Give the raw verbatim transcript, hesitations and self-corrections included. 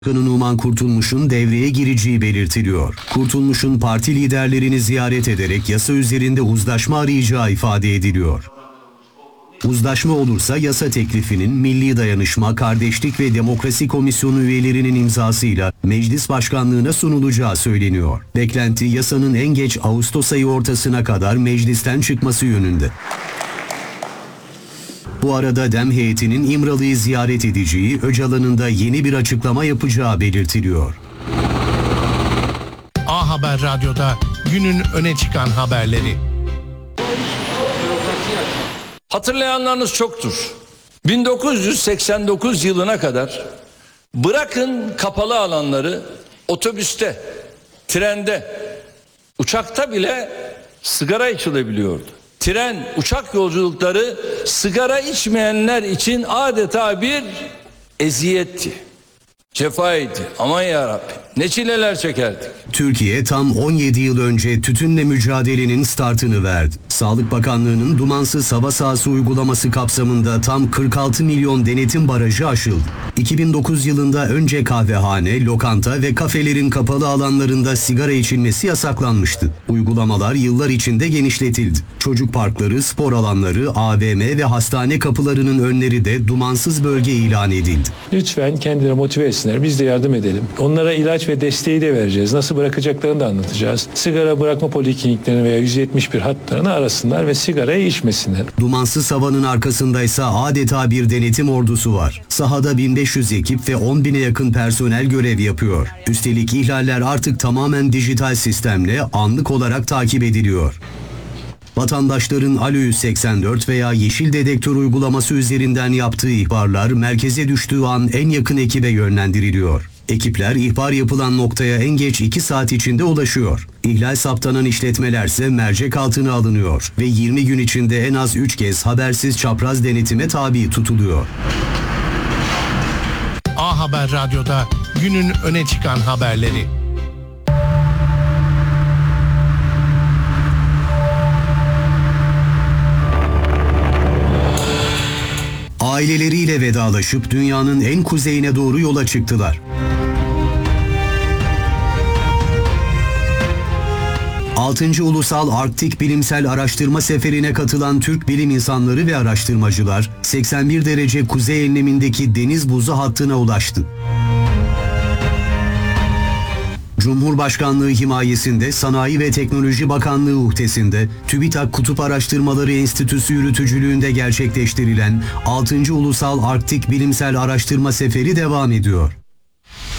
Başkanı Numan Kurtulmuş'un devreye gireceği belirtiliyor. Kurtulmuş'un parti liderlerini ziyaret ederek yasa üzerinde uzlaşma arayacağı ifade ediliyor. Uzlaşma olursa yasa teklifinin Milli Dayanışma, Kardeşlik ve Demokrasi Komisyonu üyelerinin imzasıyla meclis başkanlığına sunulacağı söyleniyor. Beklenti yasanın en geç Ağustos ayı ortasına kadar meclisten çıkması yönünde. Bu arada DEM heyetinin İmralı'yı ziyaret edeceği, Öcalan'ın da yeni bir açıklama yapacağı belirtiliyor. A Haber Radyo'da günün öne çıkan haberleri. Hatırlayanlarınız çoktur. bin dokuz yüz seksen dokuz yılına kadar bırakın kapalı alanları, otobüste, trende, uçakta bile sigara içilebiliyordu. Tren, uçak yolculukları sigara içmeyenler için adeta bir eziyetti. Cefaydı. Aman yarabbim. Ne çileler çekerdik. Türkiye tam on yedi yıl önce tütünle mücadelenin startını verdi. Sağlık Bakanlığı'nın dumansız hava sahası uygulaması kapsamında tam kırk altı milyon denetim barajı aşıldı. iki bin dokuz yılında önce kahvehane, lokanta ve kafelerin kapalı alanlarında sigara içilmesi yasaklanmıştı. Uygulamalar yıllar içinde genişletildi. Çocuk parkları, spor alanları, A V M ve hastane kapılarının önleri de dumansız bölge ilan edildi. Lütfen kendileri motive etsinler. Biz de yardım edelim. Onlara ilaç ve desteği de vereceğiz. Nasıl bırakacaklarını da anlatacağız. Sigara bırakma polikliniklerini veya yüz yetmiş bir hatlarını arasınlar ve sigarayı içmesinler. Dumansız havanın arkasındaysa adeta bir denetim ordusu var. Sahada bin beş yüz ekip ve on bine yakın personel görev yapıyor. Üstelik ihlaller artık tamamen dijital sistemle anlık olarak takip ediliyor. Vatandaşların Alo yüz seksen dört veya Yeşil Dedektör uygulaması üzerinden yaptığı ihbarlar merkeze düştüğü an en yakın ekibe yönlendiriliyor. Ekipler ihbar yapılan noktaya en geç iki saat içinde ulaşıyor. İhlal saptanan işletmelerse mercek altına alınıyor ve yirmi gün içinde en az üç kez habersiz çapraz denetime tabi tutuluyor. A Haber Radyo'da günün öne çıkan haberleri. Aileleriyle vedalaşıp dünyanın en kuzeyine doğru yola çıktılar. altıncı Ulusal Arktik Bilimsel Araştırma Seferi'ne katılan Türk bilim insanları ve araştırmacılar seksen bir derece kuzey enlemindeki deniz buzu hattına ulaştı. Cumhurbaşkanlığı himayesinde Sanayi ve Teknoloji Bakanlığı uhdesinde TÜBİTAK Kutup Araştırmaları Enstitüsü yürütücülüğünde gerçekleştirilen altıncı Ulusal Arktik Bilimsel Araştırma Seferi devam ediyor.